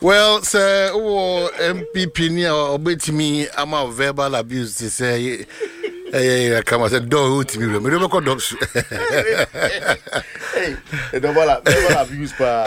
Well, sir, MPP near obey me. I'm a verbal abuse to say. Hey, come on, said dog to me. We don't call dogs. Hey, double abuse, pa.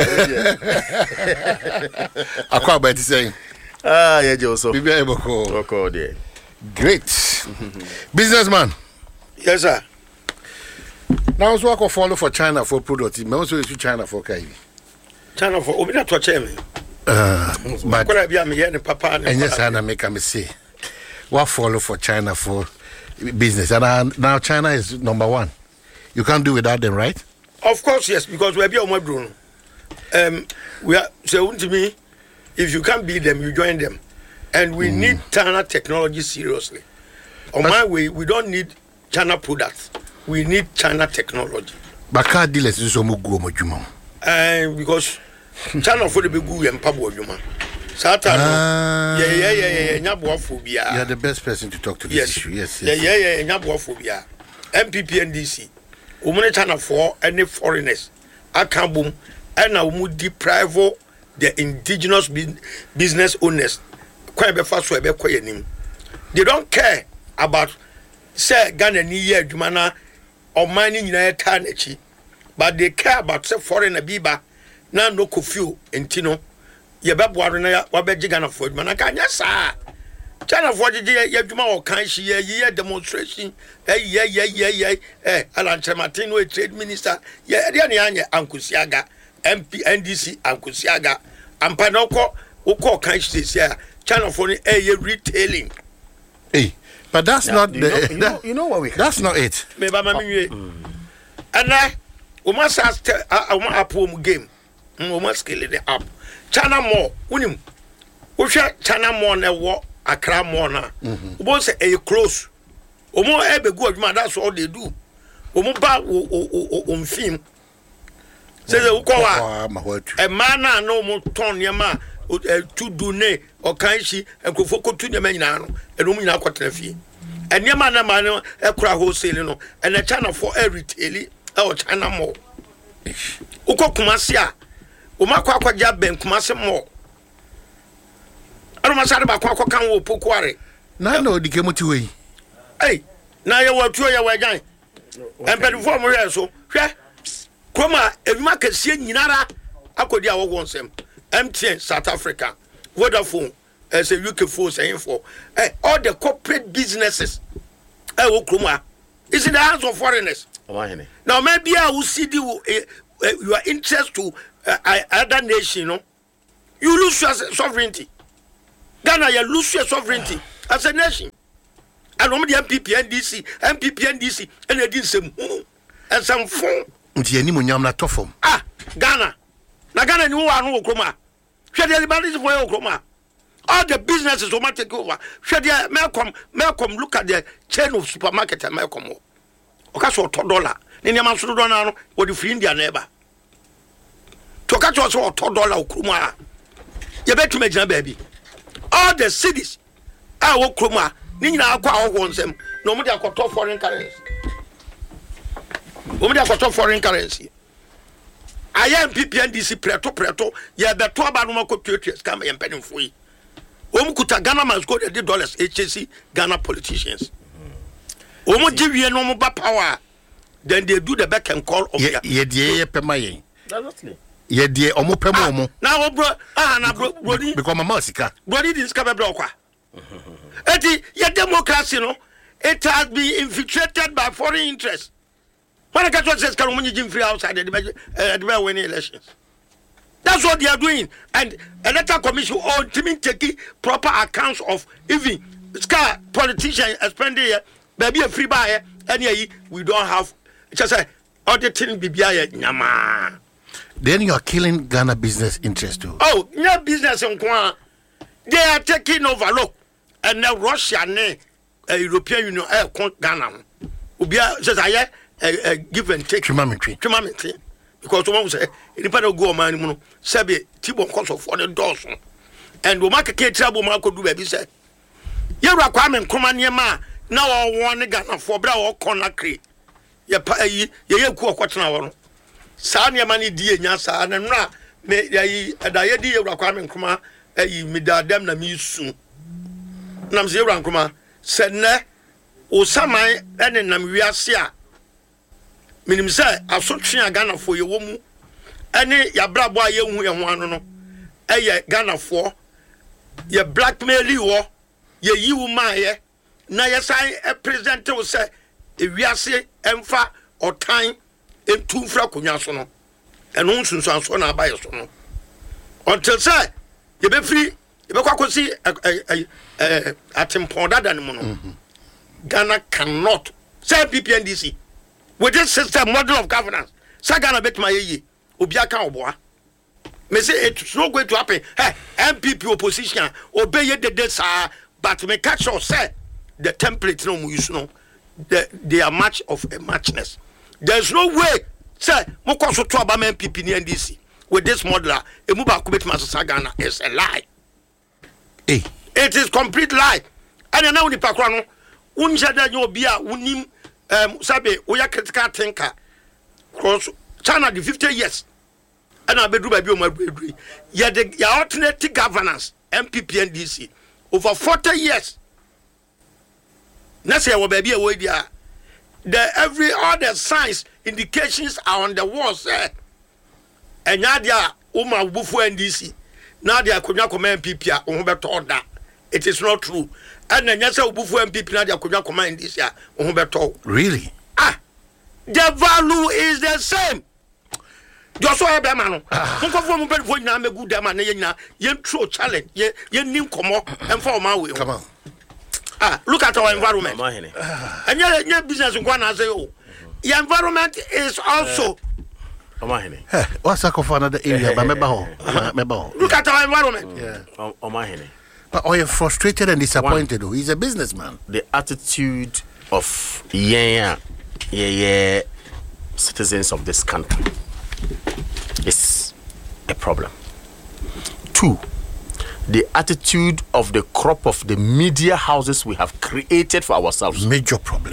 I quite better saying. Ah, yeah, Joseph. We be able to call. Great. Businessman. Yes, sir. Now, so I can follow for China for product. I also use China for Kai. China for Obina to Chemi. But I be a papa and yes, I make a mistake. What follow for China for business? And now China is number one. You can't do without them, right? Of course, yes, because we be on my drone. We are so to me, if you can't beat them, you join them. And we need China technology seriously. On my way, we don't need China products. We need China technology. But car dealers is so much go because China for the big good and Pablo Juma. Satan, yeah, Nyabophobia. You are the best person to talk to this issue. Yes. Yeah, Nyabophobia. MPP and DC. Women China for any foreigners. I can't boom. And I will deprive the indigenous business owners. Quite be fast way be quiet. They don't care about say Ghana ni year Jumana or mining United Tanechi, but they care about say foreigner biba na no coffee and tino. Ye be boarina wabeji Ghana for man. I can yes sir. China for the ye Juma or kanshi ye demonstration. Alan Chamartin trade minister. Ye Dianya Ankusiaga, MP NDC Ankusiaga, and Panoko Oko kanshi this year. China for retailing. Hey, but that's not you know what we can. That's not it. Maybe and we must ask a poem game. We must scale it up. China more, unim. We share China more na war Accra more na. We both say a close. We more ebe good man. That's all they do. We more ba film. Say the ukowa. A man na no more turn your man. To do ne or kanshi and go for to the menano and umina quatrafi. And Yamana mano a crowd wholesale and a channel for every retailing or China more. Uko Kumasia Umakwa Jab Ben Kumasa more. I don't matter about Kwako Pokware. No, the came to way. Hey, now you were 2 years away. And before Maria so, Kroma, if market see Nara, I could ya once him. MTN South Africa, Vodafone, as a UK phone saying for all the corporate businesses. Okruma is in the hands of foreigners. Now maybe I will see your interest to other nation. No, you lose your sovereignty. Ghana, you lose your sovereignty as a nation. And only the MPP and DC, and they did some and some phone. Ghana. Nagana knew one Okroma. Shall the Libanese for Okroma? All the businesses will take over. Shall Malcolm look at the chain of supermarket and Malcolm? Okaso $2. Niyaman Sudona or the free India neighbor. Tokato also $2 Okroma. You bet to make a baby. All the cities are Okroma. Nina Aqua wants them. Nobody have got foreign currency. Nobody have got foreign currency. I am PPNDC Preto, yeah, the 2 Banumako tutors come and penny for you. Kuta Ghana must go to the dollars, HSC, Ghana politicians. Give you no more power, then they do the back and call of dear Pemaye. Ye dear Omopemo. Now, Brody, become a Mosica. Brody didn't discover Broca. Etty, your democracy, no, it has been infiltrated by foreign interests. When I got what says Karumunji free outside the winning elections. That's what they are doing. And electoral commission ultimately taking proper accounts of even scar politicians spending baby a free buyer and we don't have just a auditing BBI Nama. Then you are killing Ghana business interest too. Oh, no business in Kwan. They are taking over. Look, and now Russia, European Union, Ghana. Ubia says I give and take trimametry because someone say independent go man mu sabe tibon cost for the doors and we market ke trouble ma ko do baby say yewra kwa men kroma niema na wo won Ghana for bra wo konakre ye pa yi ye ku okotena wo no saa niema ni die nya saa na nra me yayi adayedi ewura Kwame Nkrumah ayi me dadam na me su nam se ewura Nkrumah se ne o saman ene nam wiase a minim se asotwe agana fo ye wo mu ene ya brabo a ye hu ye ho ano no eye Ghana fo ye blackmail wo ye yiwu maaye na ye sai president wo se ewiase emfa otan entumfra konwa so no eno nsunsun so na abaye so no until say ye be free ye be kwakosi atimpon dada ne mu no Ghana cannot say PPNDC with this system model of governance say Ghana bet my ye obi aka oboa me say it's not going to happen. Hey, MPP opposition obey the sa, but me catch or say the template no mu use no. They are much of a matchness. There's no way say mo so to aba MPP ni NDC with this modeler. E mu ba ko betima so Ghana is a lie. Hey, it is complete lie. And now ni pakwa no unja da nyo obi a unim sabe oya critical thinker cross China the 50 years. And I bedru baby o ma bedru ya the alternative governance MPP NDC over 40 years na say wo baby e wo dia the every other signs indications are on the walls enya dia o ma bufu NDC na dia akonwa koma MPP a wo beto da it is not true and enya say bufu MPP na dia akonwa koma NDC a wo beto really the value is the same. Just so ebe ma no nko fo mu be fo nyina me good ma na ye nyina ye true challenge ye nim komo emfa o ma we come on look at our environment and your business nko na say oh your environment is also what's that for another area but meba look at our environment but are you frustrated and disappointed though? He's a businessman. The attitude of citizens of this country is a problem. 2, the attitude of the crop of the media houses we have created for ourselves. Major problem.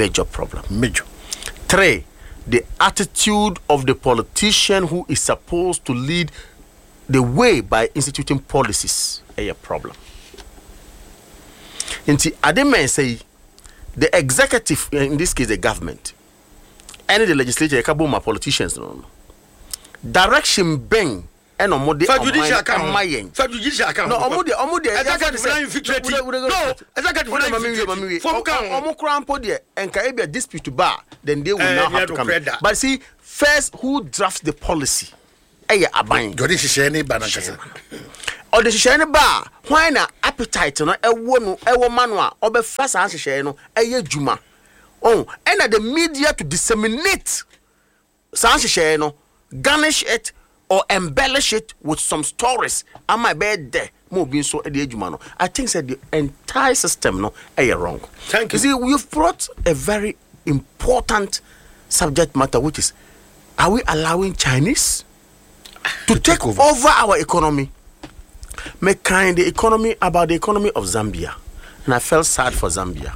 3, the attitude of the politician who is supposed to lead the way by instituting policies. A problem. Inti Ademe say the executive, in this case the government, and the legislature, my politicians no. Direction bang and omode for judicial account no omode de enka e be dispute bar then they will now have to come but see first who drafts the policy aban jodi hihye ne ba na kasa or the hihye ba why na appetite no ewo manu a obefa san hihye no juma and the media to disseminate san hihye no garnish it or embellish it with some stories. Am I bad there? More being so at the age, I think that the entire system no wrong. Thank you. You see, we've brought a very important subject matter, which is: are we allowing Chinese to take over our economy? Make kind the economy about the economy of Zambia, and I felt sad for Zambia.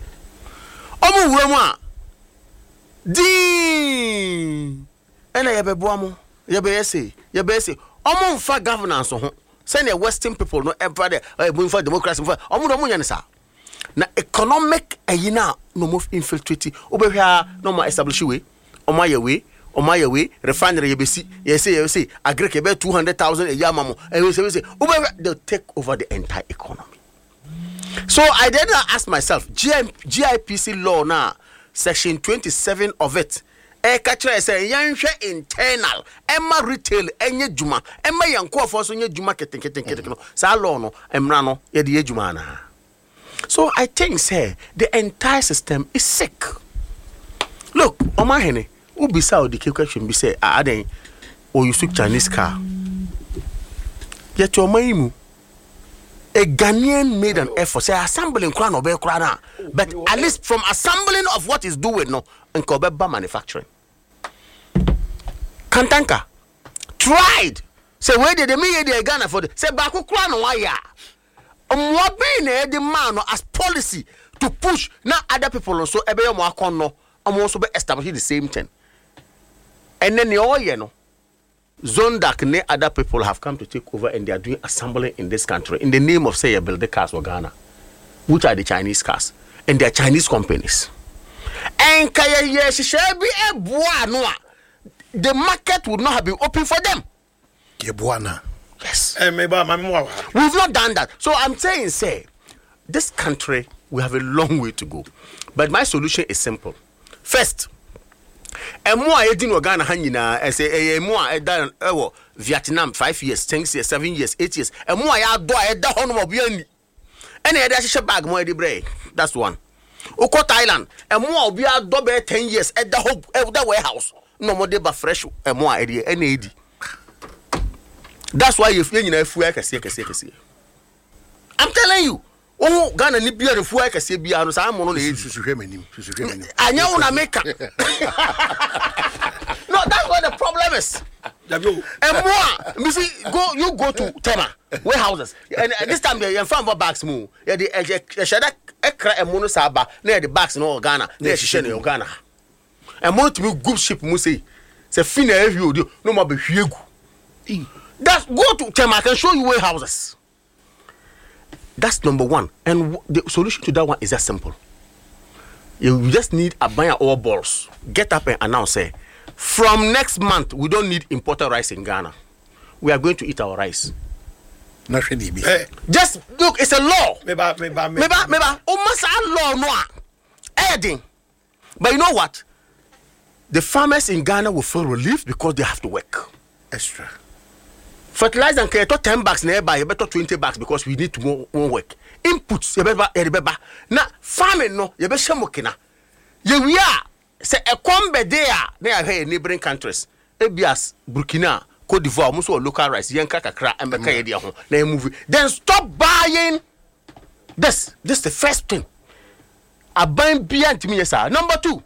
And I have a boamo. Yabese. Omo fa governance ho. Send the Western people no ever there. Moving for democracy. Omo yanisa. Na economic ayina no move infiltrate. Obehwa no more establish way. Omo your way. Refinery yebesi. You say agree be 200,000 a year mamo. And we say obehwa they'll take over the entire economy. So I then ask myself, GIPC law now, section 27 of it. Catcher say yanhwe internal emma retail enye juma emma yanko for so nye juma keten no sa law no emra no ye de juma na. So I think say the entire system is sick. Look, omahene ubisa odi question be say aden o you speak Chinese car yet your maimu a Ghanaian made an effort say assembling crown obe crown but at least from assembling of what is doing no and Kobeba manufacturing Kantanka tried. Say where did the me the Ghana for the say Baku crown wire. What being the man as policy to push now other people also ebe mo akon no also be establish the same thing. And then the oil no Zondak and other people have come to take over and they are doing assembling in this country in the name of, say, you build the cars for Ghana, which are the Chinese cars, and they are Chinese companies. And the market would not have been open for them. Yes. We've not done that. So I'm saying, say, this country, we have a long way to go. But my solution is simple. First, Vietnam 5 years, 10 years, 7 years, 8 years. That's one. Oko Thailand, we are double 10 years at the warehouse. No more deba fresh NAD. That's why you feel I'm telling you. Oh, Ghana ni bia refu aka se bia no sa mo no e anya una make. No, that's what the problem is. And more, you go to Tema warehouses, and this time you find what bags move. Yeah, the shada ekra emo no saba na the bags no Ghana, na hihye no Ghana. And more to me good ship mu say fina every no more be hwegu. That's go to Tema, I can show you warehouses. That's number one. And the solution to that one is that simple. You just need a buyer or balls. Get up and announce, say, from next month, we don't need imported rice in Ghana. We are going to eat our rice. Just look, it's a law. But you know what? The farmers in Ghana will feel relief because they have to work. Extra. Fertilizer and care 10 bucks nearby, you better 20 bucks because we need to more work. Inputs, you better. Now, farming, no, you better mokina. You are, say, a combe there, they are here in neighboring countries. Ebias, Burkina, Cote d'Ivoire, most of local rice, Yanka Kakra, and Bakayadia, they move. Then stop buying this. This is the first thing. I buy beer to me, sir. Number two,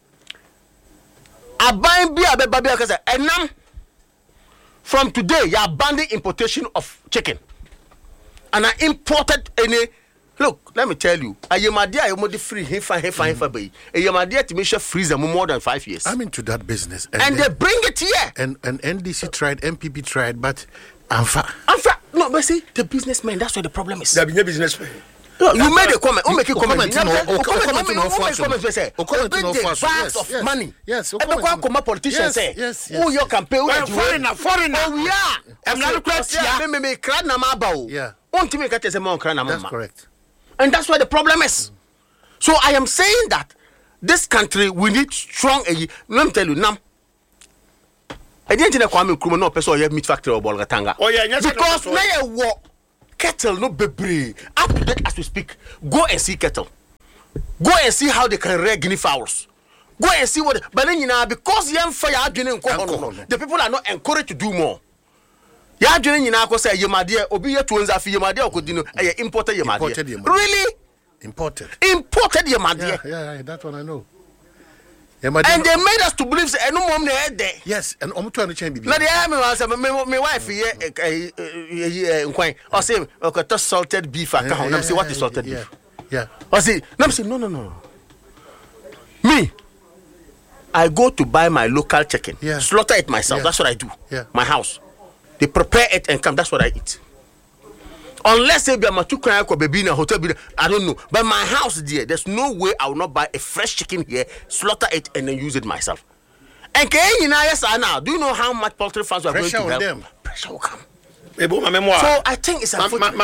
I buy beer, and now. From today, you are banning importation of chicken. And I imported any. Look, let me tell you. I am a dear, I am free. I am a dear to make sure freezer more than 5 years. I'm into that business. And they bring it here. And NDC tried, MPP tried, but Anfa. No, but see, the businessman, that's where the problem is. There be no businessman. You made a comment. Who make a comment? Comment bags of money. Yes. Politicians say. Yes. Who your campaign? Foreigner. Oh, we are. I'm not correct. Yeah. That's correct. And that's where the problem is. So I am saying that this country, we need strong. Let me tell you now. I didn't know Kwame Nkrumah no person have meat factory or Bolgatanga. Oh yeah, because now you walk. Kettle no baby. Up to date as we speak. Go and see Kettle. Go and see how they can rear guinea fowls. Go and see what. But then because the people are not encouraged to do more. Ya joining say Yemadia obi yetuonza fi Yemadia okodino imported Yemadia. Really? Imported Yemadia. Yeah, that one I know. And they made us to believe say no mom there. Yes, and I'm trying to change baby. Now my wife here inquire. I say okay, salted beef. I say what is salted beef? Yeah. I say no. Me, I go to buy my local chicken. Yeah. Slaughter it myself. Yeah. That's what I do. Yeah. My house. They prepare it and come. That's what I eat. Unless they be a matuka baby na hotel, I don't know. But my house there's no way I will not buy a fresh chicken here, slaughter it, and then use it myself. And do you know how much poultry farms are going to help? Them. Pressure will come. So I think it's unfortunate.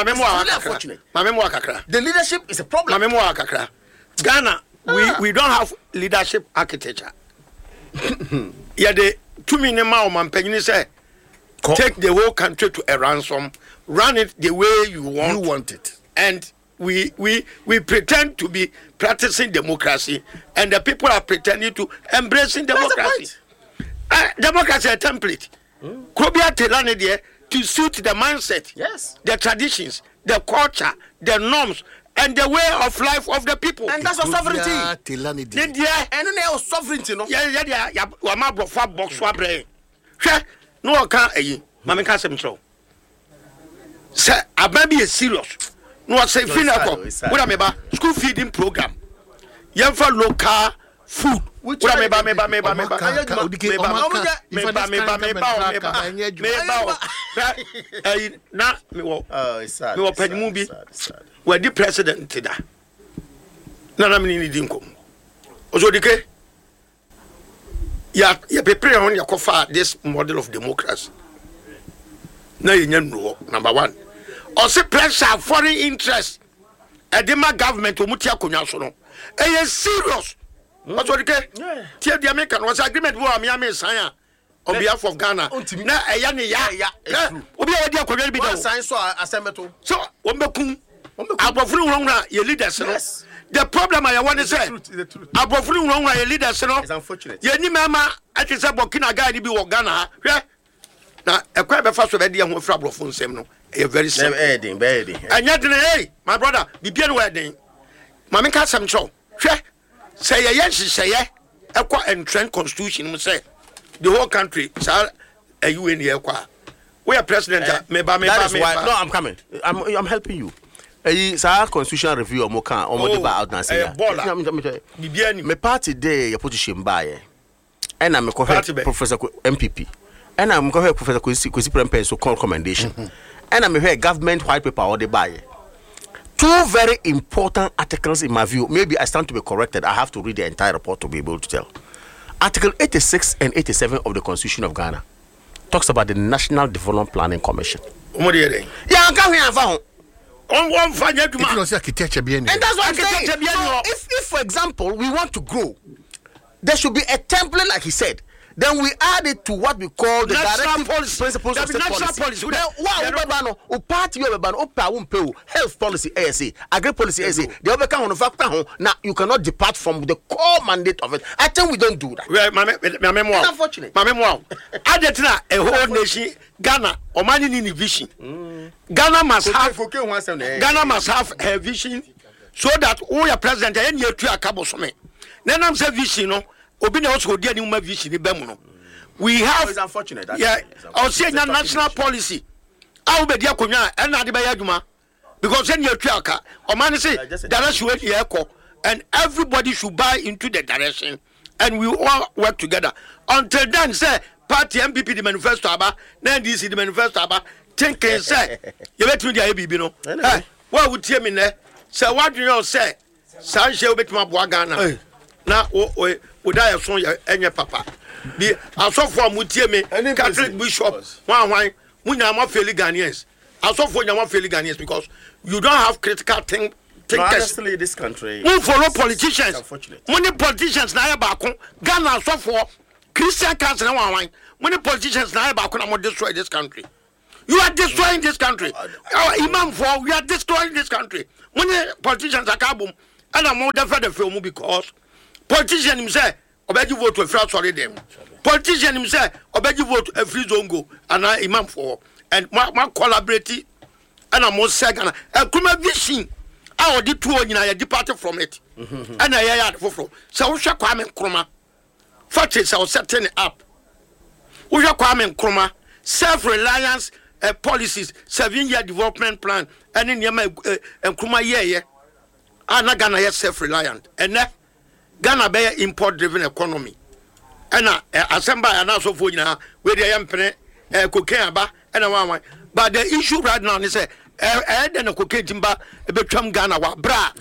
The leadership is a problem. Ghana, we don't have leadership architecture. Yeah, the 2 million man say take the whole country to a ransom, run it the way you want it, and we pretend to be practicing democracy, and the people are pretending to embracing democracy. Democracy is a template. Kobia telane there to suit the mindset, yes, the traditions, the culture, the norms, and the way of life of the people. And that's a sovereignty. And then sovereignty, no. Yeah. Wama brofa box wa bre. No can mama can say so. Say ababi is serious. No say fina ko. What am school feeding program. Yem for local food Which me ba na me wo it's sad. Me wo panimu bi we di president da na me ni di nkom osodike ya prepare on yakofa this model of democracy na yenya no number 1 or say pressure foreign interest edema government omuti akonwa so no e serious osodike tie di American was agreement wo am sign on behalf of Ghana na eya ne ya obi a wadi akonwa bi da sign so asembeto so ombekun abofuru wonwa ye leaders no the problem I want to say abofuru wonwa ye leaders no it's unfortunate ye ni mama ati say Burkina Ghana bi wo Ghana hwe na ekwa be fa so be de ho fra abofuru nsem no e very simple bad anya de hey my brother bibia no wedding mama ka sam cho hwe say ye hyehyeye ekwa entren constitution mu say the whole country say UN ye kwa we are president me ba no I'm coming I'm helping you sa constitutional review o mo kan o mo de ba out na say bibia ni me party dey your position ba ye and I'm professor MPP and I'm professor Kwesi Prempeh so recommendation and I'm here government white paper or the buy. Two very important articles in my view. Maybe I stand to be corrected. I have to read the entire report to be able to tell. Article 86 and 87 of the Constitution of Ghana talks about the National Development Planning Commission. Yeah, I can't hear about and that's what I'm saying. So if for example we want to grow, there should be a template like he said. Then we add it to what we call the directive principles of state policy. Wow, party health policy ASA, agri policy ASA. The other kind of factor now you cannot depart from the core mandate of it. I think we don't do that. It's unfortunate. Adetina a whole nation Ghana or many vision. Ghana must have a vision so that all your president and your 2 akabosome. Then I'm say vision no. Obi na also dey any vision be mu no we have it's unfortunate our say national policy how be dey akonwa and na dey be aduma because any atuaka o man say direction wey dey eko and everybody should buy into the direction and we all work together until then say party MPP the manifesto aba na NDC the manifesto aba thinking say you betimi dey bibi no why would tie me ne say what do you say sanche obetuma boa Ghana na o da so enye papa bi asofo amutie me Catholic bishop wan munya ma feli Ghanaians asofo nya ma feli Ghanaians because you don't have critical thinkers. Honestly, this country we follow politicians many politicians na ba ko Ghana asofo Christian council na wan many politicians na ba ko na mo destroy this country. You are destroying this country. Imam for you are destroying this country. Many politicians are kabum and am more defend the film because politician himself obey vote to free sorry them. Politician himself obey vote a free zongo and imam for and my collaborate and I'm more second and come vision I did 2 nyina departed from it and I had for so we shall Kwame Nkrumah factories are setting it up we shall Kwame Nkrumah self-reliance policies 7-year development plan and in Nkrumah year and Ghana self-reliant and Ghana be import driven economy and assemble and also for where they am cocaine ba and one but the issue right now is then cocaine timber betwam Ghana wa bra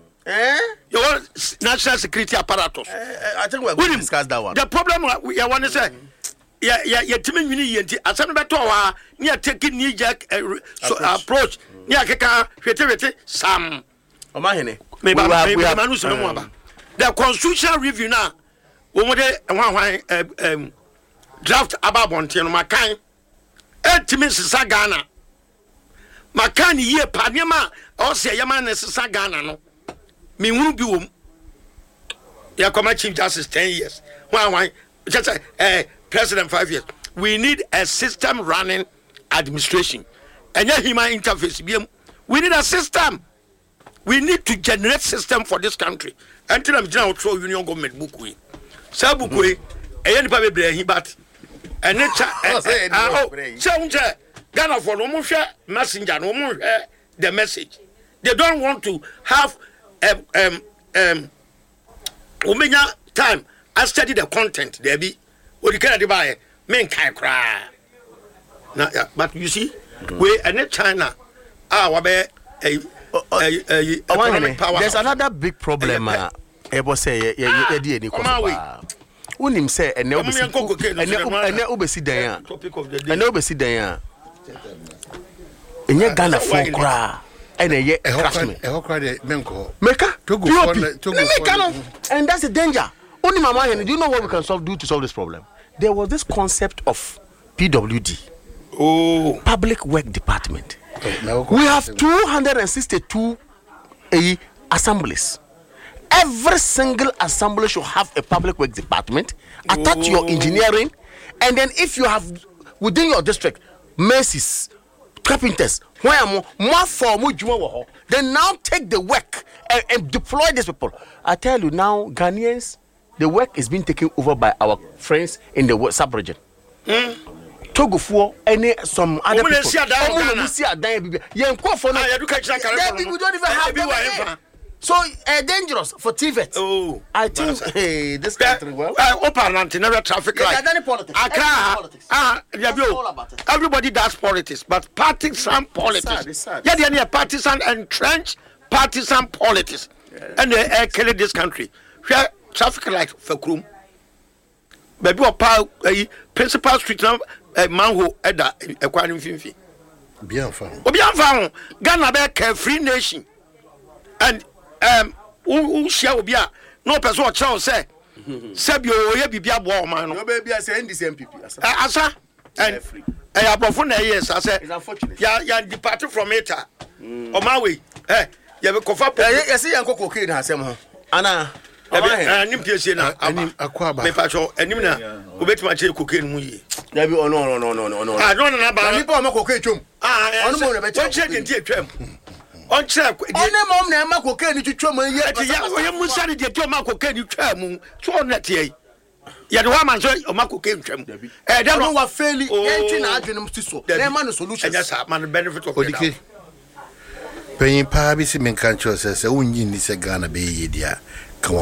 your national security apparatus I think we're going to discuss that one. The problem we want to say yeah timi nwini yenti asem beto wa near taking knee jack approach near keka hwete sam omahene we have the constitutional review now we want draft about Bontino Makan 8 minutes Ghana Makan ye panema or say yaman necessary Ghana no me won't be ya come Chief Justice 10 years why just President 5 years we need a system running administration and human interface we need a system. We need to generate system for this country. Until I'm going to throw union government book we. Sa book we any pa bebre but and Ghana for no more messenger no more the message. They don't want to have umenya time I study the content there be what you can buy men can cry now but you see we and China wabe economic power. There's another big problem ebo say ye di eni kofa unim say ene obesi dan a ene obesi dan a enye Ghana for kra ene ye craftsman meka Togo and that's the danger. Only mama, do you know what we can do to solve this problem? There was this concept of PWD, Public Work Department. We have 262 assemblies. Every single assembly should have a public work department attached to your engineering, and then if you have within your district masons, carpenters, then now take the work and deploy these people. I tell you now, Ghanaians, the work is being taken over by our friends in the sub-region. Togo for any some other people. We don't even have them. So dangerous for TVET. Oh, I think this country never traffic light. Everybody does politics, but partisan politics. Yeah, they are partisan entrenched partisan politics, and they kill this country. Traffic light for Krum. Baby, principal street now, mango, Edda, acquiring Finfi. Bien found. Ghana be a free nation. And who shall be no person Charles say, Sabio, ye be a war man. No baby, I say, this MPP. Asa, and I have often years, I said, it's unfortunate. Ya departed from it. On my way, you have a coffee. I see Uncle Cocaine has some. Anna. Nim PSC na akwaba me pacho enim na obeti ma che cocaine mu yi ya bi no no na ba ni pa ma cocaine twom onu mo na be che de twam on che onu mom na ma cocaine twom ye ya mu sare de twam ma cocaine twam so na tie ya de wa man so o ma cocaine twam dem no wa fairly entry na adwenem so na ma no solution enya sa man benefit of odike penyin pa bi si men kan cho se unyi ni se Ghana be ye dia me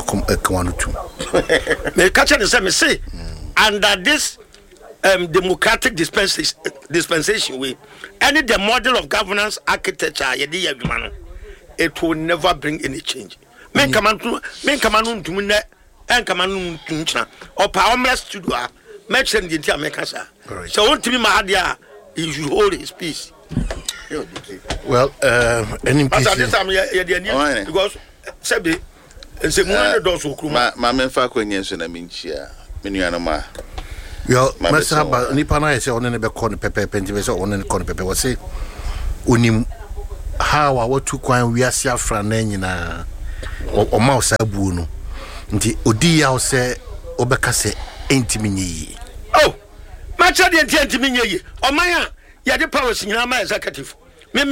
catch me say under this democratic dispensation way any the model of governance architecture it will never bring any change men come on to me and come on to or powerless to do make sure the America so want to be my idea he should hold his peace. Well any peace because said se mu na do so kruma ma menfa kwenye so na minchia menuano ma yo masa ba ni pana ese onene be kon pepe penti be so onene kon pepe wo se onim hawa watu kwan wiase afra na nyina o ma osa buo no nti odi ya o se obeka se entimi nyi oh ma cha de entimi nyi o man a ye de powers nyina ma executive me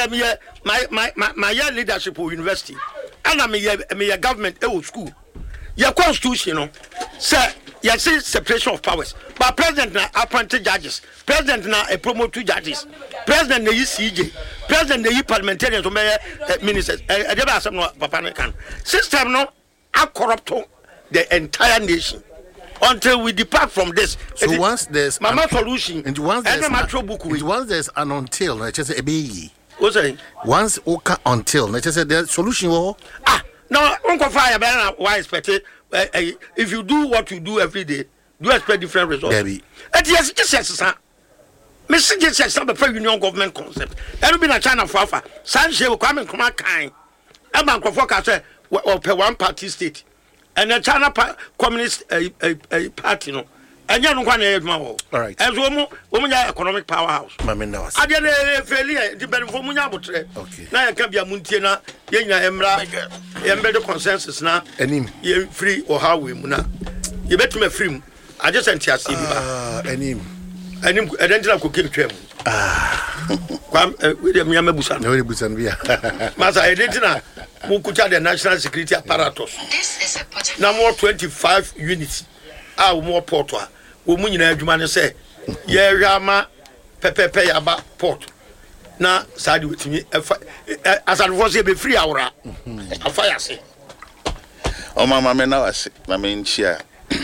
my leadership of university and me government school your constitution no say you see separation of powers but president na appointed judges president na a promote judges president na CJ president na parliamentarians or ministers e dey asem no papa ne kan system no are corrupt the entire nation until we depart from this. So once there's mama solution and once there's an until I just say be what's saying once okay until I just say the solution no uncle fire why expect it if you do what you do every day do expect different results yes just message says some union government concept every been a China for Sanche will come and come out kind and bank of focus or one party state and the China Communist party no and you know one all right as woman economic powerhouse I didn't failure the benefit for Munabutre okay now I can be a Muntina Yena Emra consensus now any free or how we muna you bet me free I just sent you any identity of cooking trim William Yamabusan no busan bia Masa Editina Mukucha the national security apparatus now more 25 units more port we munyina adwuma say ye rama pepepe yaba port na side with me as advance be free awra afaya say o mama me na wase mama nchia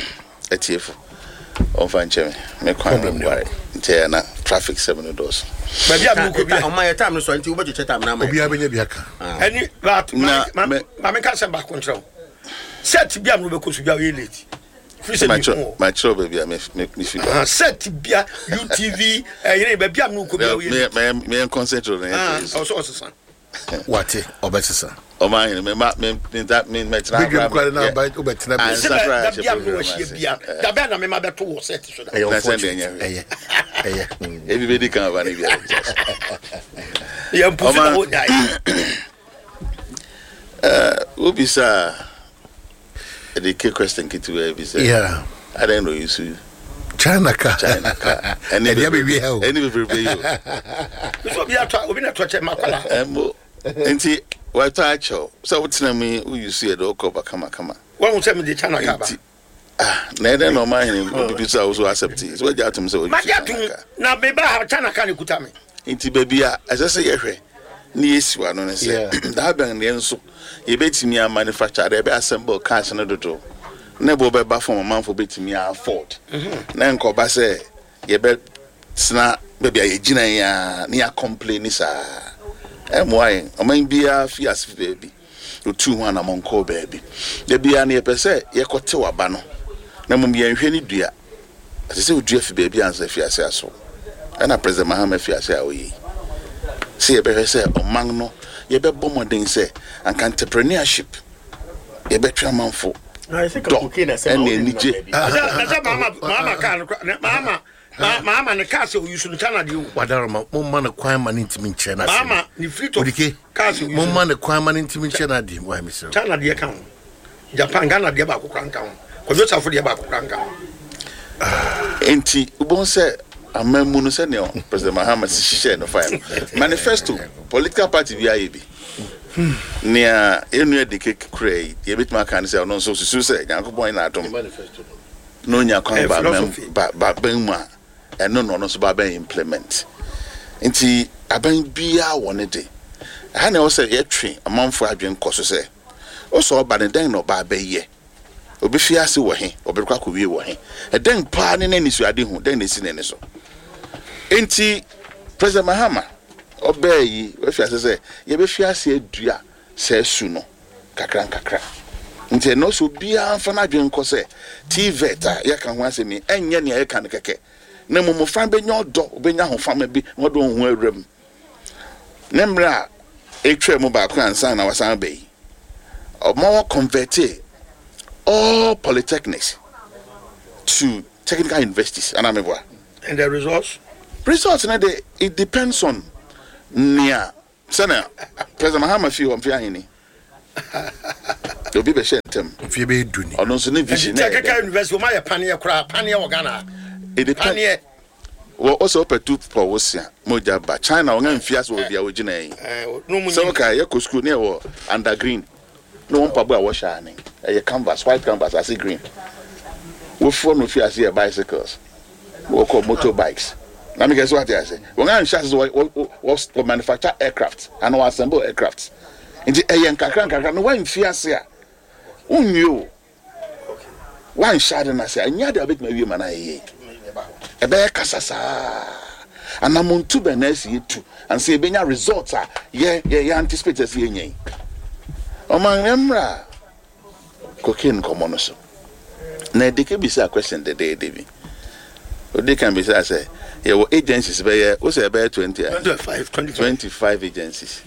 etiefo on fan cheme me kwan ware ntia na traffic 7 doors ba bia mu ko bia o my time no so nti wo beche time na ma obi abenya biaka ani rat ma me ka se ba control set bia mu be ko so bia we late my trouble bia me figure set bia UTV yene ba bia mu ko bia we me concentrate on it so san what obetisa o man me that me try na ba obetina bia no hie bia da ba na me ma beto wo set so da everybody can have an bia ya mpufu na wo dai obisa the key question kitu we say yeah I don't know you see China ka any baby we have any baby you so bia to obi na to che makwala enti what I show so what's na me who you see do ko kama one will tell me the China ka ba na dey no man him bisa also accept it so we get to say ma get na be ba China ka ni kuta me enti baby a asese ye hwe ni yesiwa no say da ban ne nso ye betimi a manufacture dey be assemble cars no dodo na bo be ba from man for betimi a afford na nko ba say ye be sna baby a gina ya na ya complain sa why oman bia fi as baby o tu ho na monko baby de bia na ye pese ye kote waba no na mum ye nhwe ni dua asese o dua fi baby ansa fi ase aso na president Mahama fi ase a oyi see ye be say oman no ye be bomodin say and entrepreneurship ye be twa manfo I think cocaine is nije mama ne kase o yusu China de o wadarama mumma ne kwan ma ntimi nche na mama ni free to kase o mumma ne kwan ma ntimi nche na di wa mi so China de kan Japan Ghana de ba ko kranka ho ko jo safo de ba ko kranka enti ubon say amamu no say ne president Mahama si share no file manifesto political party bi ayebi nia enu de keke kray ye bitma kan say no so susu say yankopon na atom no nya kwan ba ben mu a eno no so ba ben implement nti aban bia woni de ha na o say ye twe amanfo adwen koso say o so ba ne den no ba ba ye obi fi ase wo he obi kwa ko wie wo he e den pa ne na nisu ade hu den na si ne so nti president Mahama obeyi we fi ase say ye be fi ase adua say su no kakra nti no so bia fa na adwen ko say tveta ye kan ho ase mi enye ne ye kan keke na mo fan be nyodo obenya ho fama bi wodo ho awram nemra etwe mo ba ko ansa na wasan be omo converted all polytechnics to technical universities and the results na it depends on nia sana president Mahama fi on fi ahini obi be shentem fi be duni ono so ne vision technical university o ma ye panie kura panie o Ghana it depends wo also petu for wosia moja ba China o ngan fias wo bia wo gina yi so ka ye ko school ne wo under green no one pabo a wo sha ne e canvas white canvas as green wo for no fias here bicycles wo call motorbikes na me guess what I say wo ngan sha wo manufacture aircraft and we assemble aircraft nti e ye nkakra no wan fias a unyo wan sha de na say anya de abet ma wie ma na ye ebe kasasa anamuntu benesi etu and say benya results are ye anticipate as ye nyen oman emra cocaine komono so na de ke bisa question de David o de kan bisa say ye wo agencies be ye o say be 25 agencies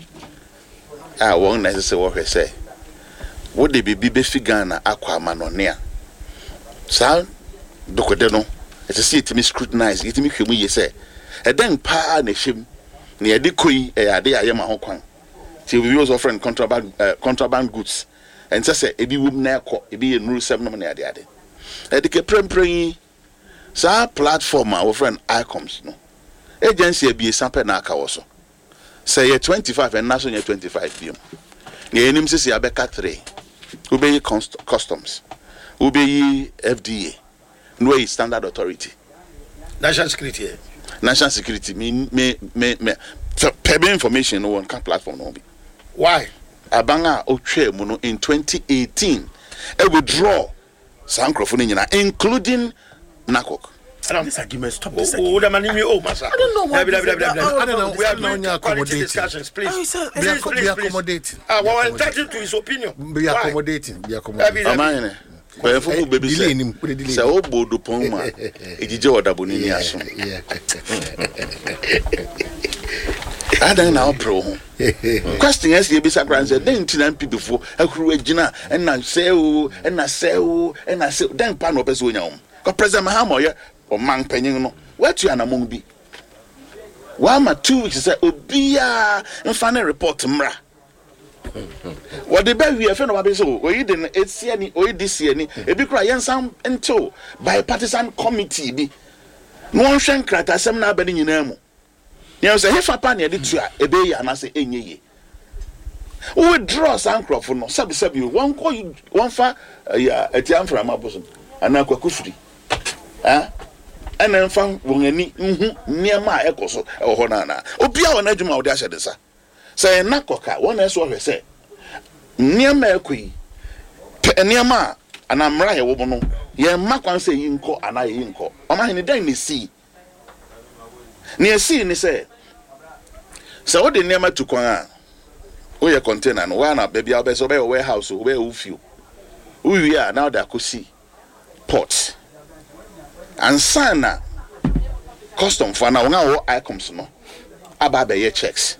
won na say wo hwese wo de bibi be figana akwa manonea sa dokode no it is it me scrutinize it me hwemu ye say e den pa na hwem na ye de koi e ade aye ma ho kwan ti we use offering contraband goods and say e bi wum na ekọ e bi enuru sem no na ade e de ke prempren sa platform our friend ICOMS no agency e bi sample na aka wo so say ye 25 and national ye 25 biom na enim say abeka 3 ubeyi customs ubeyi FDA no is standard authority national security me pebe information on can platform no be why abanga otwe mu no in 2018 e withdraw Sankrofuni nyina, including Nakok. This argument, stop this argument. I don't know why. I don't know. We are doing quality discussions, please. Be accommodating. We're entitled to his opinion. Be accommodating. Be accommodating. Before baby say o bodo pon ma ejije odabo ni aso adan na opro question is ye bisa grand say den tinan people akuru agina na say o na say den pa no pese onya ko president Mahama o man panyin no watu anamon bi wa ma 2 weeks say obia mfa report mra what the baby a friend of Abiso, or you didn't see any, or this year, a big cry, and some until bipartisan committee be no one shank crack as some now betting in Emo. You say, if a pan, you did a bay, and I say, any. Who would draw some crop for no sub you, one call you, one far a jam from my bosom, and now Kufri. And then found any near my echoes or Honana. Obia on edge of my dash at the sir. Say Nakoka, one else what say. Near Mercury, Nearma, and I'm right, woman. Ye Makwan say Inco, and I Inco. Am I in the day see? Near sea, and say. So what the name to Kwana? We are container, and one up, baby, I'll be so by a warehouse, where we feel. We are now that could see ports. And Sana custom for now, items no. About your checks.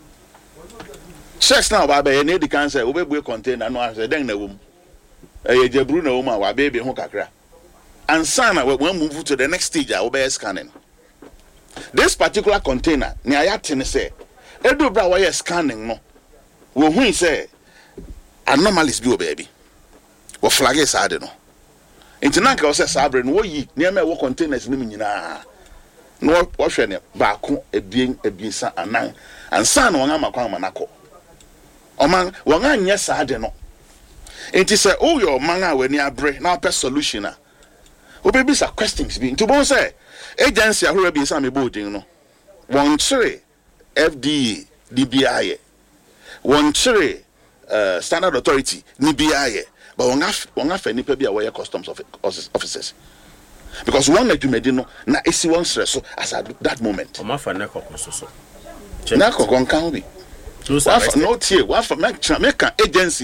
Checks now, Baba, any the cancer, we contain and no answer, then the womb. A Jabruno woman, our baby Hokakra. And Sana will move to the next stage, I will be scanning. This particular container, near Yatin say, Edo Brawa scanning, no. When say, anomalies be baby. What flag is I don't know. International was a sabrin, wo ye, near me, what containers nimina. No, wash any baku, a being, and nine, and son, one am a manako. Oman wanga nyesa ade no enti say oh your manga we ni abre na per solution a obebi sa questions bi to bon say agency ahoro bi sa me bodin no won chere FDA DBI won chere standard authority ni BI but wanga fa ni pa bi a we customs officers because one adumedi no na esi one stress so as at that moment o ma fa na kokon so na kokon kan bi no tier what for make agency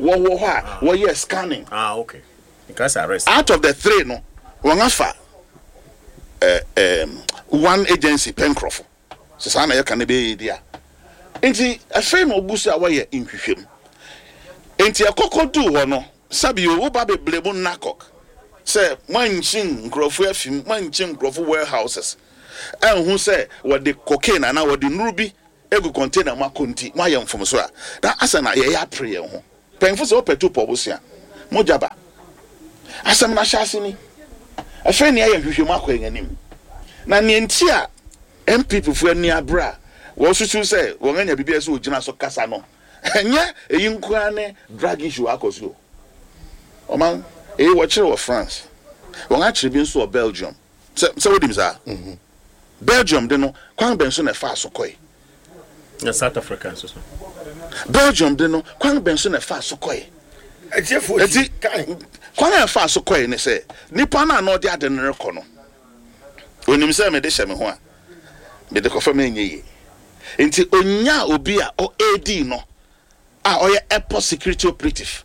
wo scanning okay because arrest out of the 3 no one afa one agency Pencroft so sana ya kan be dia enti afa no busa wo ye nhwehwem enti akokodu ho no sabi wo ba be blemu Nakok say manchin nkrofo afim manchin nkrofo warehouses who say what the cocaine and what the nurubi egu container ma konti ma yem fom so a na asana ye ya pre ho penfo so petu pobusia mojaba asam na hyase ni afa ni aye hwehwem akwa anim na ne nti a MPP fu ani abra wo susu say wo anya bibia so ogina so kasa no enye eyinkwa ne drug issue akoso o man wo chere wo France wo nga chere bi so o Belgium so wo dim za Belgium de no kwan ben so na fa so koi South Africa so Belgium de no kwan ben so na fa so koi eti kwan na fa so koi ne say nipa na no de ade ne rekọ no onim say me de hye me ho a me de kofa me nyeye enti onya obi a o AD no a oye airport security operative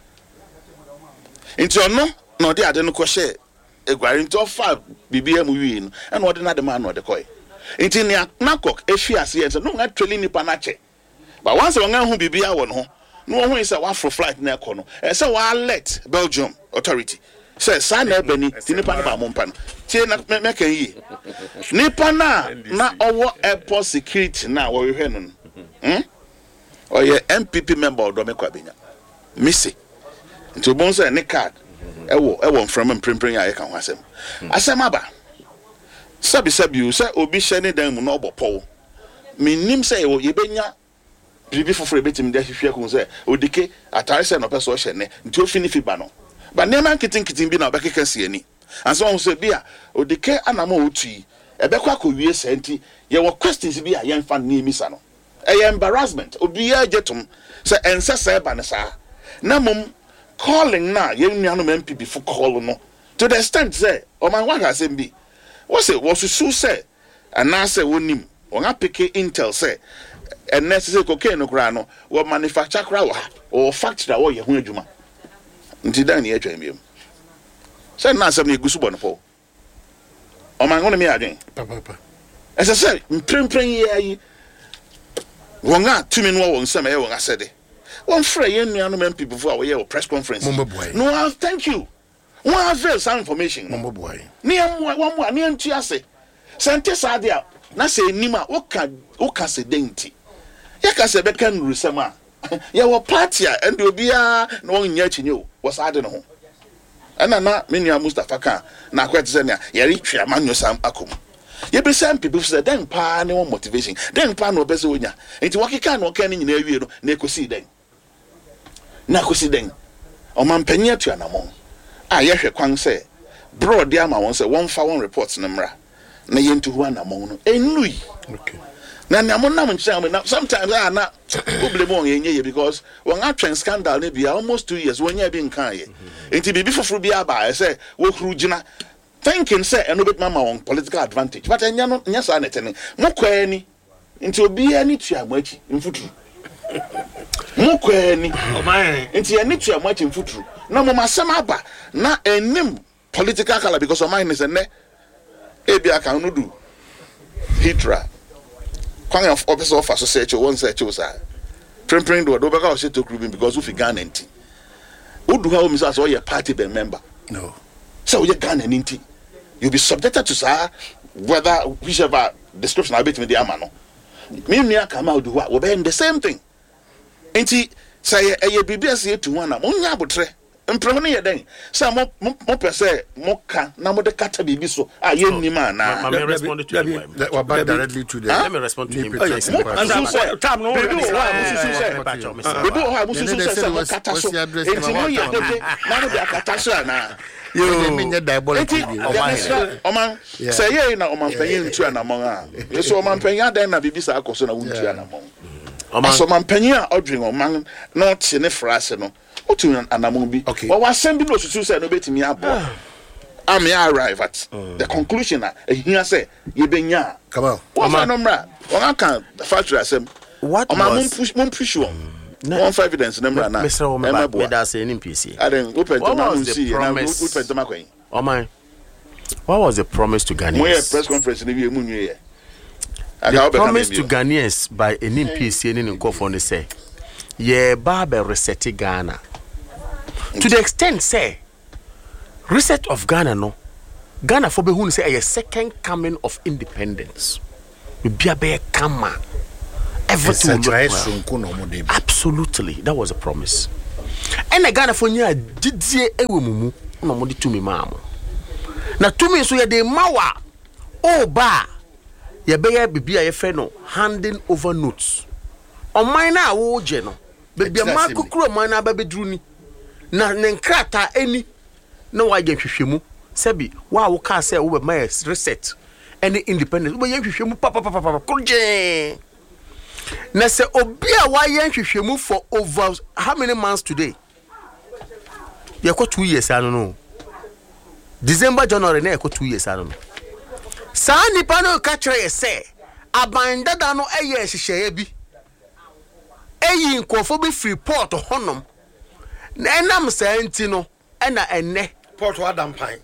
enti ono no de ade no ko hye egware enti ofa bibia mu wi no e no de na de ma no de koi enti ne Nakok efi ase ye no nga tweli nipa na che but once we nga hu bibia wo no no hu say wa for flight na ekọ no e say wa alert Belgium authority say sa na ebani ti nipa na ba mo mpa no tie na me kan yi nipa na owo airport security na wo hwe no oye MPP member odo me kwa benya misi nti bon say ne card ewo from mprempren ya kan ho asem aba sabi you say obi hye dan mu no obopo minim say ye benya bibi foforo betim de hwehwe ko say odike atare say no person hye ne nti ofini fiba no ba nema kitin bi na obekeka si ani anso ho say bia odike anama otui ebekwa kowie senti ye wo questions bi a ye mfa ne emisa no embarrassment obi ya jetum say ensa say ba ne sa na mum calling na ye nuanu MPP fo call no to the extent say o man wa ka sem bi wo say wo susu say ana say wonim won apeke intel say and necessary cocaine no kra no wo manufacture kra wa or factory wo ye ho adwuma nti dan ye atwa mbiem say na asem na egusu bo no po o man won me adwen papa ese say mprempren ye ayi won a tumi no won sem e won asede won frɛ ye nuanu men people for we ye press conference no thank you one have some information boy ni one more ni antu ase sente sade a na se nima o ka se denti ya ka se be kan rusema ya wo party a ende obia na won nya chinyo wo sade no ho ana na menu Mustafa kan na kwete se na ya retwe amanyo sam akom ye be some people say den pa ne one motivation den pa no be se onya enti wakika na oka ni nyina awie no na ekosi den na kosi den o man panya tu anamon a yehwe kwan se bro dia ma won se won fa won reports na mra na yentu hu anamon no enui okay na anamon na mchama na sometimes na problem on yenye because won atwen scandal na bia almost 2 years won ya bi nkan ye enti bibi foforo bia ba se wo huru gina thinking say eno bit mama on political advantage but enya no nya sa netene mo kwani enti obi ani tua machi mfuturu mo kwani o man enti ani tua machi mfuturu na mo masem aba na enim political color because of mine is ne ebia kan no do hitra kwan of officer of associate one say chosa prempring do beka o to group because of Ghana enti udu ha o mi say so your party member no so you Ghana enti you'll be subjected to sir whether whichever description I bet me the amano me nua kama do what we be the same thing enti say e bibia say to one na mo nya abotre mpre no ye den say mo pese mo ka na mo de kata bibi so a ye nima na let me respond to you directly to the let me respond to him and time no we do ha musu say mo kata so enti mo ye de na no be akata so na yo me nya diabolical oman say ye na oman panyin ntu anamon a so oman panyin dan na bibi sa akoso na wuntu anamon so oman panyin a odwen oman na tie ne frase no otu anamon bi wa wasem bi no susu say no betimi abo am ya arrive at the conclusion na ehia say ye benya come on oman no mra oman kan factory asem what oman mun push one for evidence number na Mr. Omeba meda say NPC what was the promise to Ghanaians? Moye press conference ni bi emu nwe ye. The promise to Ghanaians by NPC ni nko for ne say ye ba be reset Ghana to the extent say reset of Ghana no Ghana for be hu say a second coming of independence bia be kama everything absolutely that was a promise and Ghana for nya didie ewe mumu na mo de tumi maamo na tumi so ye de mawa o ba ye be ye bibia ye fe no handing over notes on mine na wo je no bibia ma kokoro mine na ba bedru ni na ne nkrata eni na wa je hwehwemu sebi wa wo ka say wo be ma reset any independence wo ye hwehwemu papa kurje na se obi a wa ye hwehwemu for over how many months today ye ko 2 years anu no December January na ye ko 2 years anu no sa nipa no ka kire ye say abandada no eye hyehyeye bi eyi nkofo bi free port honom na enam sa enti no na enne port hadampan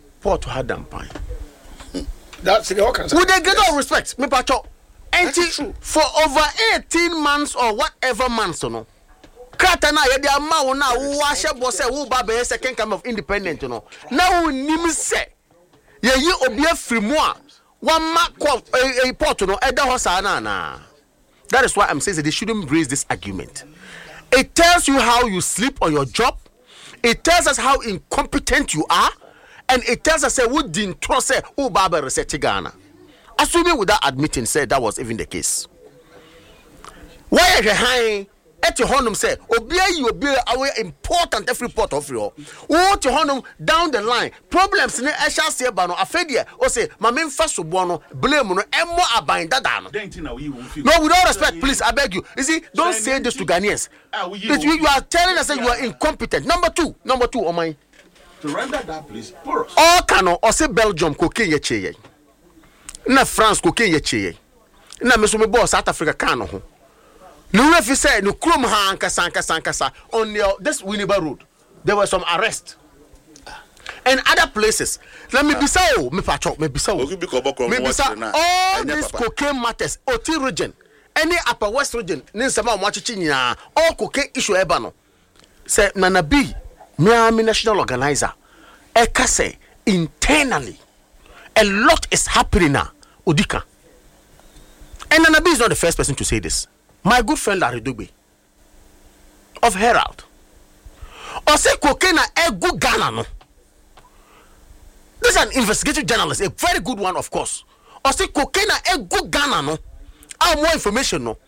that's the okay with a great respect me pacho enti for over 18 months or whatever months no krata na ye de ama wo na wo ahye say wo ba be second come of independent no na wo nim se ye yi obi afiri mu a one mark a port no eda ho sa na that is why I'm saying that they shouldn't raise this argument. It tells you how you sleep on your job. It tells us how incompetent you are, and it tells us who didn't trust who Baba reset Ghana. Assuming without admitting said that was even the case. Why are you high? At your honum say, obey our important every port of you. What your honum down the line. Problems in the Asha say bano afedia or say my main first bono blame no and more abind that down. No, with all respect, please, I beg you. You see, don't say this to Ghanaians. You are telling us that you are incompetent. Number two, oh my. to render that place porous. All cano or say Belgium cocaine ye che. Na France cocaine ye che. Na me so me boss South Africa cano ho. No if you say no krom ha ankasa on this Winneba Road. There were some arrests. And other places. Let me be so, me pacho, me be so. All these cocaine matters, OT region, any upper west region, Ninsama Machichinia, all cocaine issue ebano. Say Nana B, me national organizer. Eka say internally, a lot is happening now. Odika. And Nana B is not the first person to say this. My good friend Larry Dugbe of Herald. Or say cocaine a good Ghana no. This is an investigative journalist, a very good one, of course. Or say cocaine a good Ghana no. Or more information no.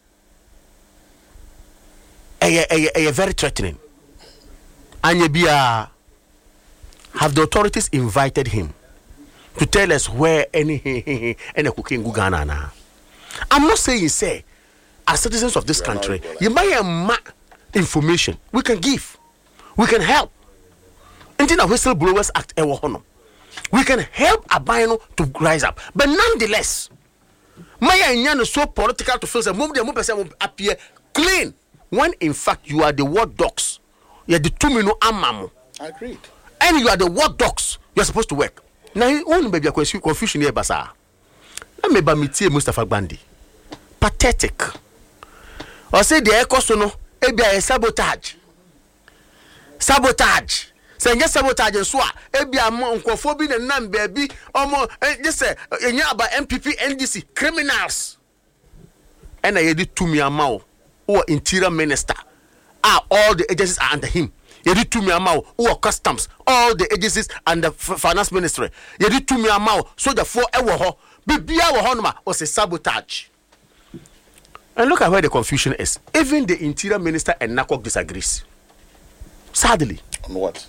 A very threatening. And have the authorities invited him to tell us where any cocaine good Ghana na? I'm not saying say as citizens of this country, you might have information we can give, we can help. Until the Whistleblowers Act we can help Abino to rise up. But nonetheless, my is so political to feel that move appear clean when in fact you are the ward dogs. You are the 2 minute amamu. Agreed. And you are the ward dogs. You are supposed to work. Now you only maybe a confusion here, Basa. Let me bamitie Mustafa Bandi. Pathetic. Or say the ecosono, ebia sabotage. Sabotage. Say yes sabotage and swa. Ebia monkofobi and nan baby. Omo just say about MPP NDC criminals. And I did to me amao or interior minister. All the agencies are under him. You did to me amao or customs. All the agencies and the finance ministry. You did to me amao so the 4 hour Bibia Honma was a sabotage. And look at where the confusion is. Even the interior minister and NACOC disagrees. Sadly. On what?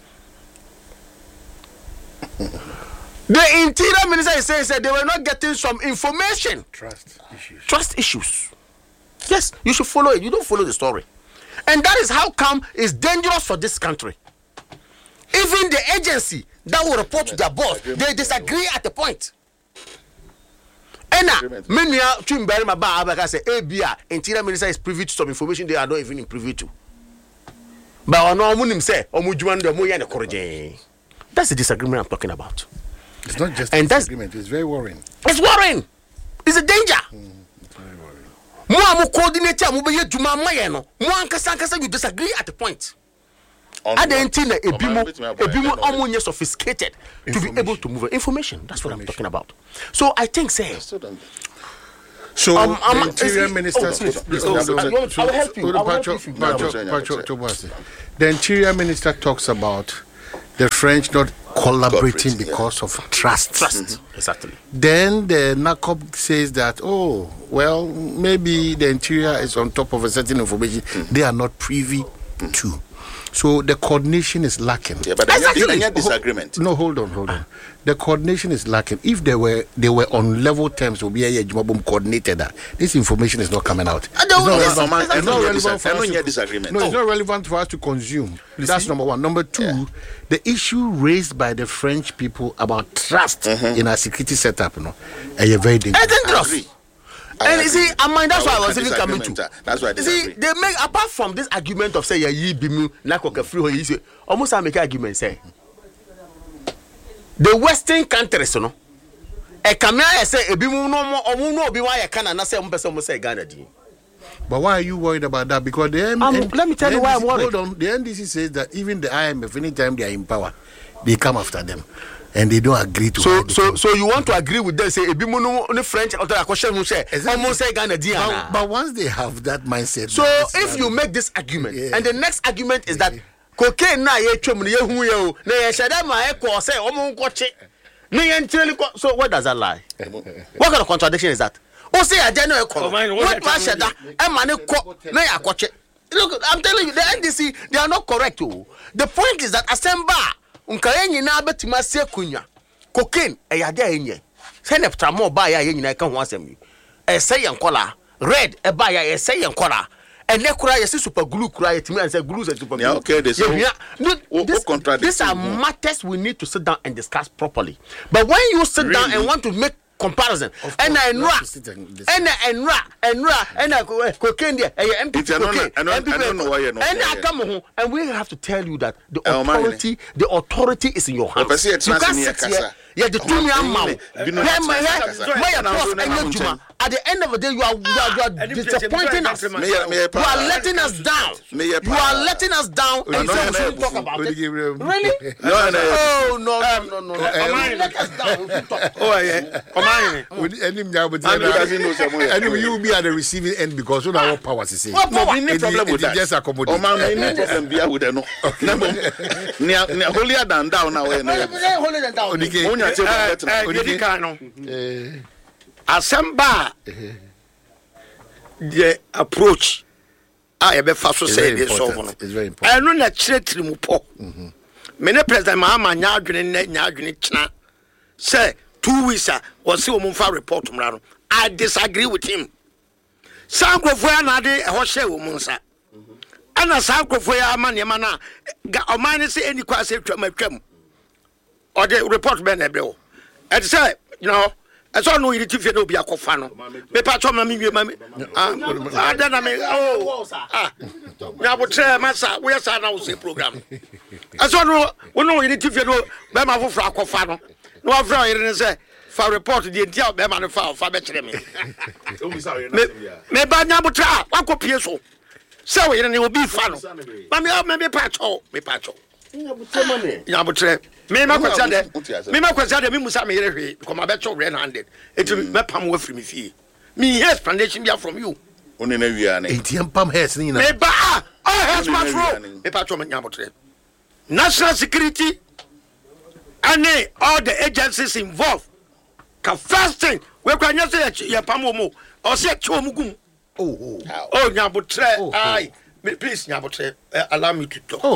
The interior minister is saying that they were not getting some information. Trust issues. Yes, you should follow it. You don't follow the story. And that is how come it's dangerous for this country. Even the agency that will report to their boss, they disagree at the point. Many interior minister is privy to some information they are not even privy to. But that's the disagreement I'm talking about. It's not just a disagreement, it's very worrying. It's worrying. It's a danger. It's very worrying. Coordinator, you disagree at the point. At the end, a sophisticated to be able to move information. That's what I'm talking about. So I think, say. So the interior minister. I'll help you. The interior minister talks about the French not collaborating because of trust. Exactly. Then the NACOP says that, maybe the interior is on top of a certain information they are not privy to. So the coordination is lacking. Yeah, but exactly. Disagreement. No, hold on. The coordination is lacking. If they were on level terms, will be a coordinated that this information is not coming out. It's not relevant for us to consume. That's number one. Number two, the issue raised by the French people about trust in our security setup, are very dangerous. And you see, that's why I was even coming to. That's why they make, apart from this argument of say almost I make argument say the Western countries, a camera say a bimu no be why I can say Ghana. But why are you worried about that? Because let me tell you why I'm worried. Hold on, the NDC says that even the IMF, anytime they are in power, they come after them. And they don't agree to so you want to agree with them, say no French or almost say Ghana. But once they have that mindset, so if you make this argument, and the next argument is that cocaine na ye twem ye hu ye o na ye shada ma e ko say omo nkoche na ye ntireli. So what does that lie? What kind of contradiction is that? O say aja no e ko what ma shada e ma ne ko na ya koche. Look, I'm telling you, the NDC, they are not correct. The point is that Asemba unkaye nyina betima se kunya cocaine e yade enye se ne ptamo ba ya nyina ka ho asem e se yenkola red e ba ya e se yenkola and ne kura yesi super glue kura yetimi and say glue is super glue. Yeah, okay, this these are matters we need to sit down and discuss properly. But when you sit down and want to make comparison and cocaine there MPP cocaine and I come home and we have to tell you that the authority is in your hands. You can't sit here. Yeah, the two young man. At the end of the day, you are disappointing us. You are letting us down. You are letting us down. And so we shouldn't talk about it. Really? No. Let us down. Oh yeah. And you will be at the receiving end because you know what power to say. No problem with that. Just accommodate. Holier than down now. Asamba the approach I be faso say this so no I no na chire mu po me ne president Mahama nya adwene china say 2 weeks or see wo fa report mra no I disagree with him sankrofo ya na de ho hye wo munsa ana sankrofo ya amane ma na oman say any kwase twam or the report be na bre and say you know I saw no irritive no be akofa no me pa cho ma me wie ma me na me nyabotre masa we sa na wo say program I saw no irritive no be ma foforo akofa no no afra ire ne say fa report the dia be ma no fa be kire me me ba nyabotre akopie so say we ire ne obi fa no ma me pa cho nyabotre me ma kwasa de me musa me yere hwe because my becho red handed it me pam wa free me fie me explanation bia from you oni na wi ana etiam pam heads ni na me ba heads patrol me patrol me nyabotre national security and all the agencies involved ka first thing we kwa nya say ye pam mo o say che omugum nyabotre ai please nyabotre allow me to talk.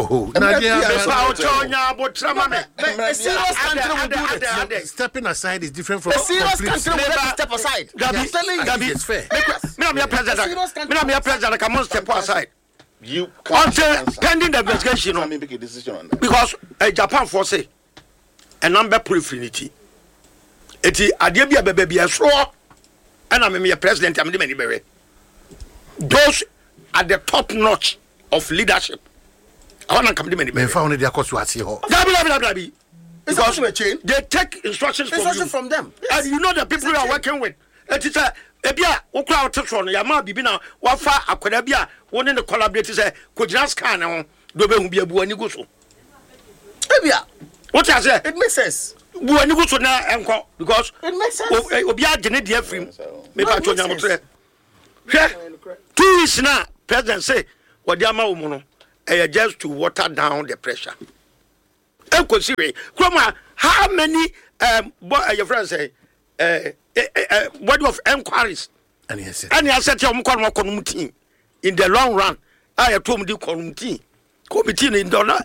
Stepping aside is different from a serious country will let step aside. Gabi, it's fair. Me president come on step aside. You until pending the investigation on make a decision on that. Because Japan for say a number prefinity. Eti ade bia bebe so and I'm me president am de many bere. Those at the top notch of leadership. I want to come to many. Me found their course was here. Because they take instructions from them. Yes. And you know the people you are working with. It is ebia okra otefro no ya ma bibi na wafa akwada bia woni ne collaborate say kojina scan no do be hu bia bu ani go so. Ebia what I say it makes sense. Bu ani go so na enko because it makes sense. Obi agene de afrim. Me pa to nyamotre. 2 weeks now president say what the ama wo no just to water down the pressure. How many your friends say body of inquiries and he said in the long run I told him the committee in the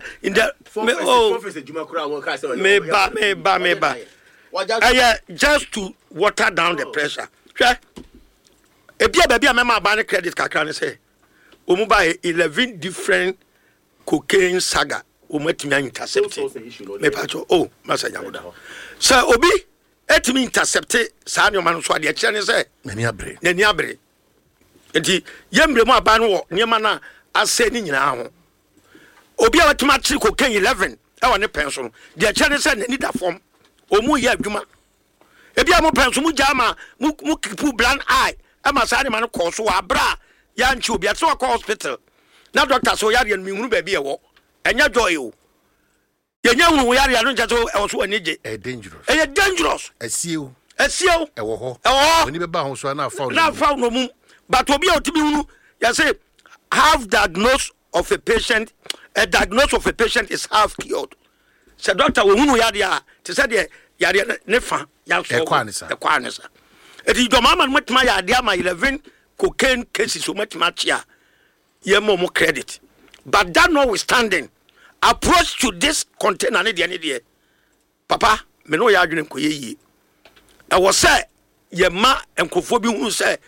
just to water down the pressure. Baby, I remember buying credit card say omu buy 11 different cocaine saga ometimi intercept me pacho masa nyaboda so obi etimi intercept sa nyoma no so ade kire ne say nani abre enti yembre mu aba no wo niema na ase ni nyina ho obi a watima kire cocaine 11 e wo ne penso no de kire ne say nani da form omu ye adwuma ebi a mo penso mu jama mu kipu blind eye ama sa ne ma no koso wa bra ya nchi obi at so hospital na doctor so yare no hunu ba bi e wo enya joy o yenya hunu yare no nja so e wo so anije dangerous asieo e wo ho oni be ba ho so na fa no mu but obi a otibi hunu ya say half diagnosis of a patient is half cured. So doctor wo hunu yare ya te say de yare ne fa ya so e kwanisa eti do mama no matma ya de ama 11 cocaine cases so much here. Ye more credit. But that notwithstanding, approach to this container any Papa, me no ya adwene ko ye. I was say ye ma enkofobi hu say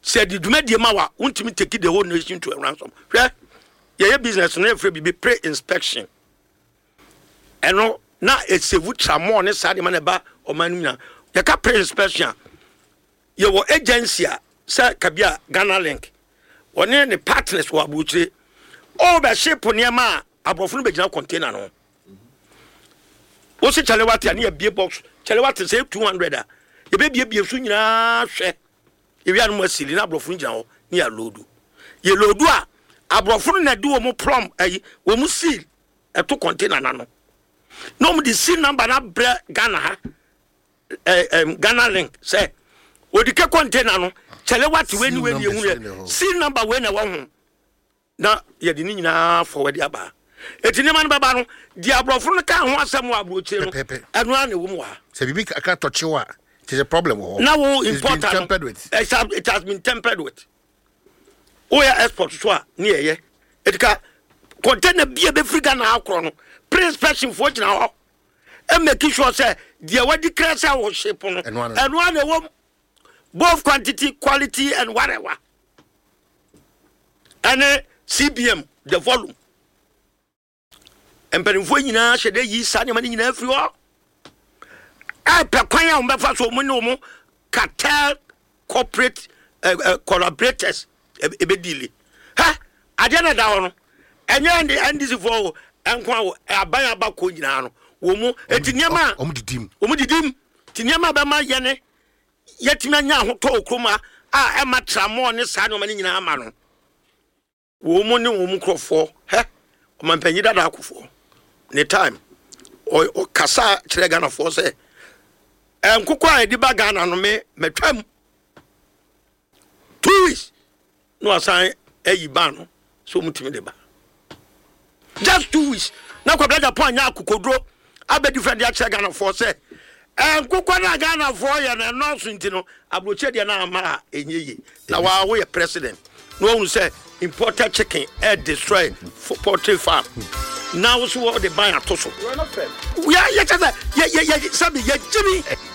said the Dumedia Mawa, won't me take the whole nation to a ransom. Your business never be pre-inspection. And no, now it's a wood more on a side manaba or manina. You can pre-inspection. Your agency, Sir Kabia, Ghana Link. One any partners were butchered. All the ship on your ma, a profund container. No. What's a Chalawati near beer box? Chalawati say 200. The baby a soon share. If you are more silly, na brofunja near Lodu. Ye Lodua, a brofun na do more plum, we must seal a 2 container nano. No, the seal number na bre Ghana, Ghana Link, say, what the container no, Chalawati when you seal number when I want. Now, you didn't know for the Abba. It's in the man Babano, the Abrofun can't want some more and run a woman. So, I can't touch you. It is a problem. Now, important. Tempered with. It has been tempered with. Oh, yeah, export to near ye. It can contain a beer be free Ghana chrono. Pre-inspection for now. And make sure, say, the way the crash was shape on and one a woman. Both quantity, quality, and whatever. And CBM, the volume. And when you know, should they use Sunday money in everywhere? I prequire on Befa so mono cartel corporate collaborators a bedili. Ha! I didn't down. And you're the end is for and a buy a back in Yano. Womo, et Tinyama, Omudim, Tinyama Bama Yane, yet Mania who told Kroma, a matcha more on the side of money in Amano. Woman, no woman crop for, ha! Man penny that I could for. Ne time. Or Cassa Chregana for say. And Kukwa di bagana no me twam 2 weeks no assign bano so mutimi de ba just 2 weeks na kwa brother point nya kokodro abedi friend ya che Ghana for say and Kukwa na Ghana for ya na no so ntino abroche de na ama enyeyi na wa wo ye president no one say imported chicken destroy for poultry farm. Now so what they buy at Toso. We are yet sabi Jimmy.